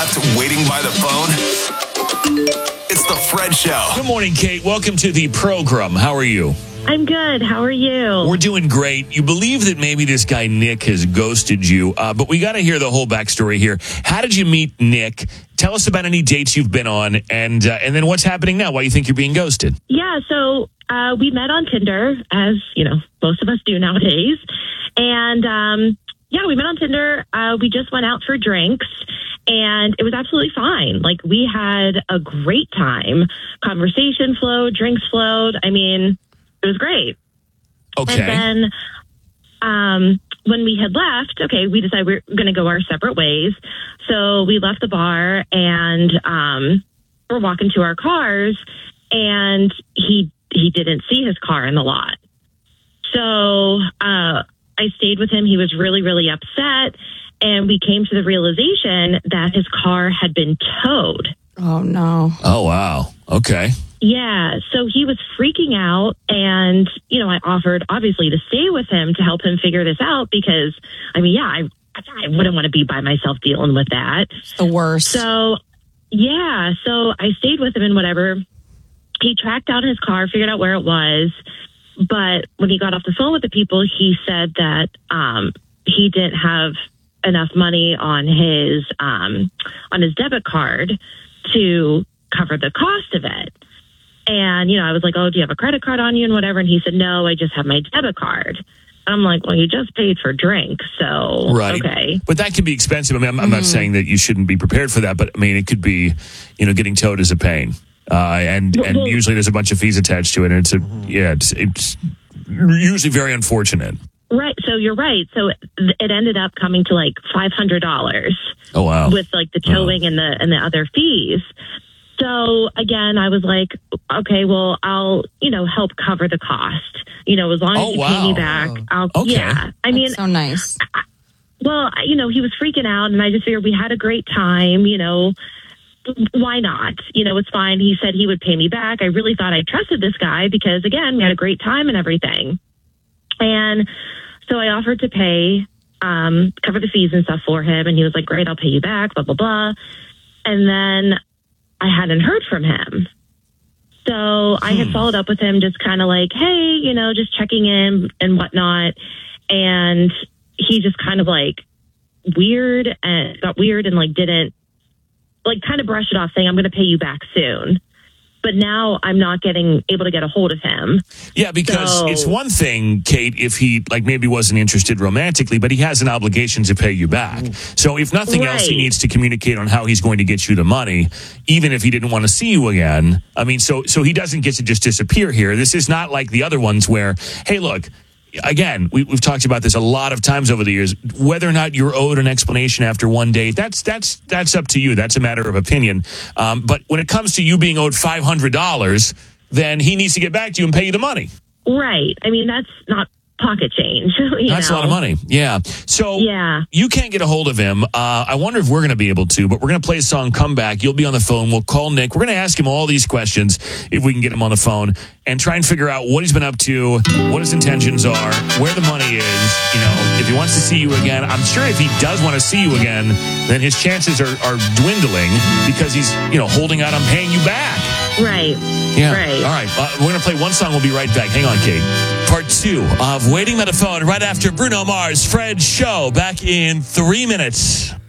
left waiting by the phone? It's the Fred Show. Good morning, Kate. Welcome to the program. How are you? I'm good. How are you? We're doing great. You believe that maybe this guy Nick has ghosted you, but we got to hear the whole backstory here. How did you meet Nick? Tell us about any dates you've been on, and then what's happening now, why you think you're being ghosted. Yeah, so we met on Tinder, as, you know, most of us do nowadays. And, we met on Tinder. We just went out for drinks, and it was absolutely fine. Like, we had a great time. Conversation flowed, drinks flowed. I mean, it was great. Okay. And then when we had left, we decided we were going to go our separate ways. So we left the bar, and we're walking to our cars, and he didn't see his car in the lot. So I stayed with him. He was really, really upset. And we came to the realization that his car had been towed. Oh, no. Oh, wow. Okay. Yeah. So he was freaking out. And, you know, I offered, obviously, to stay with him to help him figure this out because, I wouldn't want to be by myself dealing with that. It's the worst. So, yeah. So I stayed with him and whatever. He tracked down his car, figured out where it was. But when he got off the phone with the people, he said that he didn't have enough money on his debit card to cover the cost of it. And, you know, I was like, oh, do you have a credit card on you and whatever? And he said, no, I just have my debit card. I'm like, well, you just paid for drinks, so, right. Okay. But that can be expensive. I mean, I'm not saying that you shouldn't be prepared for that, but, I mean, it could be, you know, getting towed is a pain. And usually there's a bunch of fees attached to it, and it's usually very unfortunate. Right. So you're right. So it ended up coming to like $500. Oh, wow. With like the towing and the other fees. So again, I was like, okay, well, I'll, you know, help cover the cost. You know, as long as you pay me back, I'll. Okay. Yeah. That's so nice. Well, you know, he was freaking out, and I just figured we had a great time. You know, why not? You know, it's fine. He said he would pay me back. I really thought I trusted this guy because, again, we had a great time and everything. And so I offered to pay, cover the fees and stuff for him. And he was like, great, I'll pay you back, blah, blah, blah. And then I hadn't heard from him. So I had followed up with him just kind of like, hey, you know, just checking in and whatnot. And he just kind of like got weird and like didn't like kind of brush it off saying, I'm going to pay you back soon. But now I'm not able to get a hold of him. Yeah, because it's one thing, Kate, if he like maybe wasn't interested romantically, but he has an obligation to pay you back. So if nothing else, he needs to communicate on how he's going to get you the money, even if he didn't want to see you again. I mean, so he doesn't get to just disappear here. This is not like the other ones where, hey, look, again, we've talked about this a lot of times over the years. Whether or not you're owed an explanation after one date, that's up to you. That's a matter of opinion. But when it comes to you being owed $500, then he needs to get back to you and pay you the money. Right. I mean, that's not pocket change. That's a lot of money. Yeah. So you can't get a hold of him. I wonder if we're going to be able to, but we're going to play a song, Come Back. You'll be on the phone. We'll call Nick. We're going to ask him all these questions if we can get him on the phone and try and figure out what he's been up to, what his intentions are, where the money is, you know, if he wants to see you again. I'm sure if he does want to see you again, then his chances are dwindling because he's, you know, holding out on paying you back. Right. Yeah. Right. All right. We're going to play one song. We'll be right back. Hang on, Kate. Part 2 of Waiting by the Phone right after Bruno Mars' Fred Show. Back in 3 minutes.